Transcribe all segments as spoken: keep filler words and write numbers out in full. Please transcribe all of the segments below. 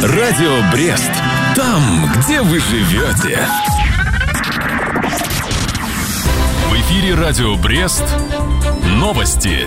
Радио Брест. Там, где вы живете. В эфире Радио Брест. Новости.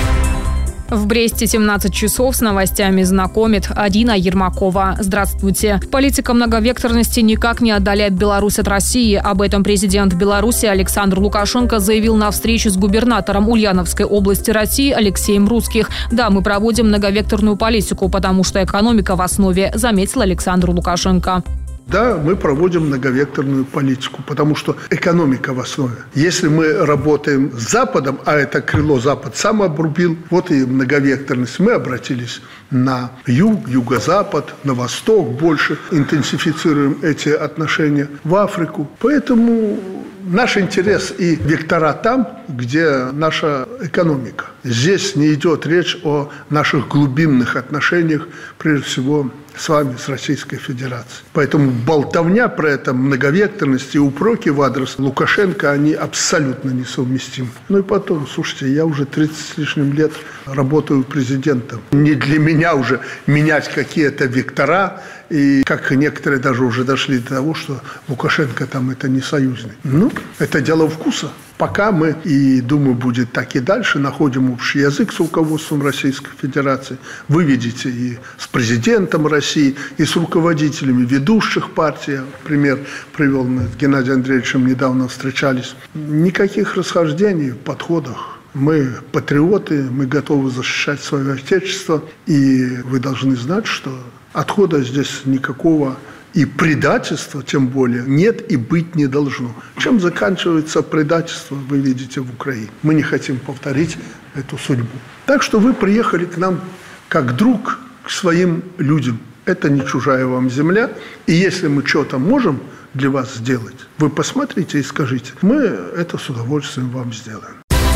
В Бресте семнадцать часов с новостями знакомит Арина Ермакова. Здравствуйте. Политика многовекторности никак не отдаляет Беларусь от России. Об этом президент Беларуси Александр Лукашенко заявил на встрече с губернатором Ульяновской области России Алексеем Русских. Да, мы проводим многовекторную политику, потому что экономика в основе, заметил Александр Лукашенко. Да, мы проводим многовекторную политику, потому что экономика в основе. Если мы работаем с Западом, а это крыло Запад сам обрубил, вот и многовекторность, мы обратились на юг, юго-запад, на восток больше, интенсифицируем эти отношения в Африку. Поэтому наш интерес и вектора там, где наша экономика. Здесь не идет речь о наших глубинных отношениях, прежде всего, с вами, с Российской Федерацией. Поэтому болтовня про это, многовекторность и упреки в адрес Лукашенко, они абсолютно несовместимы. Ну и потом, слушайте, я уже тридцать с лишним лет работаю президентом. Не для меня уже менять какие-то вектора, и как некоторые даже уже дошли до того, что Лукашенко там это не союзник. Ну, это дело вкуса. Пока мы, и думаю, будет так и дальше, находим общий язык с руководством Российской Федерации. Вы видите и с президентом России, и с руководителями ведущих партий. Пример привел, мы с Геннадием Андреевичем недавно встречались. Никаких расхождений в подходах. Мы патриоты, мы готовы защищать свое отечество. И вы должны знать, что отхода здесь никакого и предательства, тем более, нет и быть не должно. Чем заканчивается предательство, вы видите в Украине. Мы не хотим повторить эту судьбу. Так что вы приехали к нам как друг к своим людям. Это не чужая вам земля. И если мы что-то можем для вас сделать, вы посмотрите и скажите. Мы это с удовольствием вам сделаем.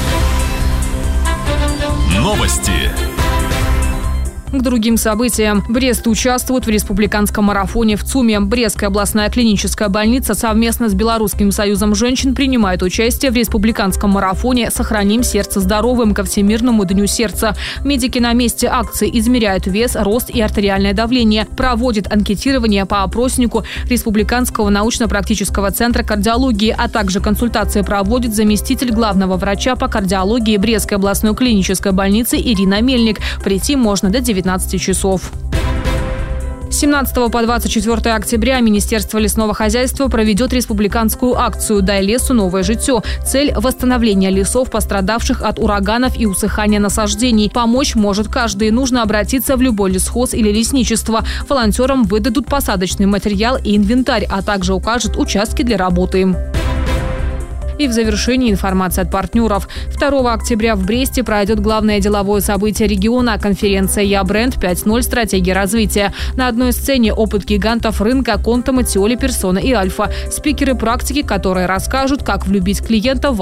Новости. К другим событиям. Брест участвует в республиканском марафоне в ЦУМе. Брестская областная клиническая больница совместно с Белорусским союзом женщин принимает участие в республиканском марафоне «Сохраним сердце здоровым» ко Всемирному дню сердца. Медики на месте акции измеряют вес, рост и артериальное давление, проводят анкетирование по опроснику Республиканского научно-практического центра кардиологии, а также консультации проводит заместитель главного врача по кардиологии Брестской областной клинической больницы Ирина Мельник. Прийти можно до девятнадцати часов. С семнадцатого по двадцать четвёртое октября Министерство лесного хозяйства проведет республиканскую акцию «Дай лесу новое житье». Цель – восстановление лесов, пострадавших от ураганов и усыхания насаждений. Помочь может каждый. Нужно обратиться в любой лесхоз или лесничество. Волонтерам выдадут посадочный материал и инвентарь, а также укажут участки для работы. И в завершении информация от партнеров. второго октября в Бресте пройдет главное деловое событие региона – конференция «Я бренд пять ноль. Стратегия развития». На одной сцене опыт гигантов рынка Контома, Тиоли, Персона и Альфа. Спикеры практики, которые расскажут, как влюбить клиентов в